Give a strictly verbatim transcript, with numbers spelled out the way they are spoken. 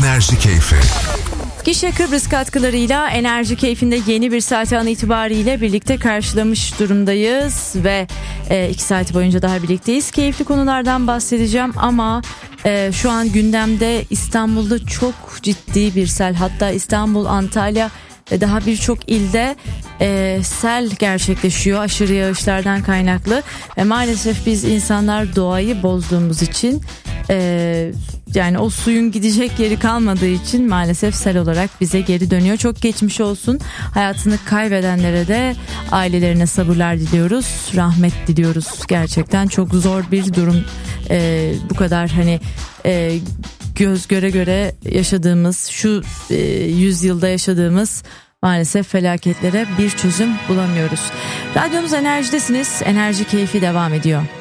Enerji Keyfi. Gişe Kıbrıs katkılarıyla Enerji Keyfi'nde yeni bir saati an itibariyle birlikte karşılamış durumdayız ve e, iki saat boyunca daha birlikteyiz. Keyifli konulardan bahsedeceğim ama e, şu an gündemde İstanbul'da çok ciddi bir sel, hatta İstanbul, Antalya ve daha birçok ilde e, sel gerçekleşiyor aşırı yağışlardan kaynaklı ve maalesef biz insanlar doğayı bozduğumuz için e, yani o suyun gidecek yeri kalmadığı için maalesef sel olarak bize geri dönüyor. Çok geçmiş olsun. Hayatını kaybedenlere de ailelerine sabırlar diliyoruz. Rahmet diliyoruz. Gerçekten çok zor bir durum. Ee, bu kadar hani e, göz göre göre yaşadığımız şu e, yüzyılda yaşadığımız maalesef felaketlere bir çözüm bulamıyoruz. Radyomuz Enerji'desiniz. Enerji Keyfi devam ediyor.